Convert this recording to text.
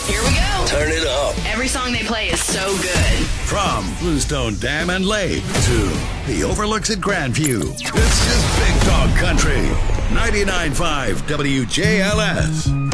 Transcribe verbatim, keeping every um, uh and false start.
Here we go. Turn it up. Every song they play is so good. From Bluestone Dam and Lake to the overlooks at Grandview, it's just big dog country. ninety-nine point five W J L S.